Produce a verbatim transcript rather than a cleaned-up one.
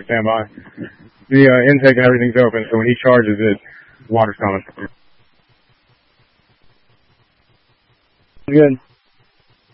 stand by. The uh, intake and everything's open, so when he charges it, water's coming. Good.